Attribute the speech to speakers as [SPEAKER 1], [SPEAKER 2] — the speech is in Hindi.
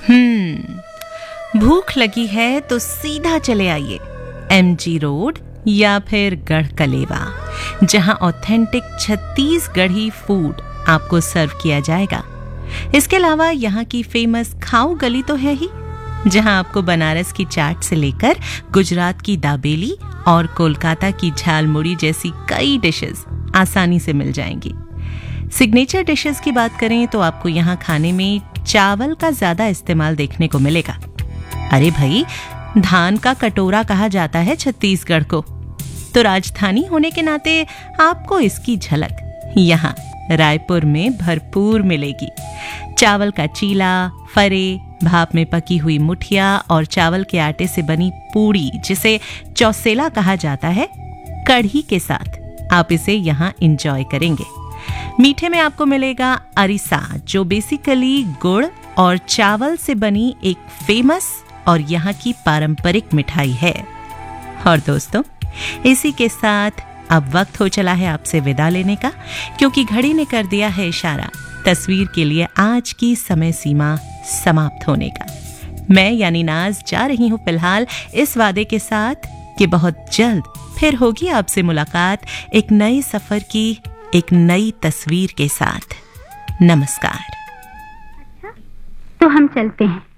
[SPEAKER 1] भूख लगी है तो सीधा चले आइए MG रोड या फिर गढ़कलेवा, जहां ऑथेंटिक छत्तीसगढ़ी फूड आपको सर्व किया जाएगा। इसके अलावा यहाँ की फेमस खाऊ गली तो है ही, जहां आपको बनारस की चाट से लेकर गुजरात की दाबेली और कोलकाता की झालमुड़ी जैसी कई डिशेस आसानी से मिल जाएंगी। सिग्नेचर डिशेस की बात करें तो आपको यहाँ खाने में चावल का ज्यादा इस्तेमाल देखने को मिलेगा। अरे भाई, धान का कटोरा कहा जाता है छत्तीसगढ़ को, तो राजधानी होने के नाते आपको इसकी झलक यहाँ रायपुर में भरपूर मिलेगी। चावल का चीला, फरे, भाप में पकी हुई मुठिया और चावल के आटे से बनी पूड़ी, जिसे चौसेला कहा जाता है, कढ़ी के साथ आप इसे यहाँ एंजॉय करेंगे। मीठे में आपको मिलेगा अरिसा, जो बेसिकली गुड़ और चावल से बनी एक फेमस और यहाँ की पारंपरिक मिठाई है। और दोस्तों, इसी के साथ अब वक्त हो चला है आपसे विदा लेने का, क्योंकि घड़ी ने कर दिया है इशारा तस्वीर के लिए आज की समय सीमा समाप्त होने का। मैं यानी नाज जा रही हूँ फिलहाल इस वादे के साथ कि बहुत जल्द फिर होगी आपसे मुलाकात एक नए सफर की एक नई तस्वीर के साथ। नमस्कार।
[SPEAKER 2] अच्छा, तो हम चलते हैं।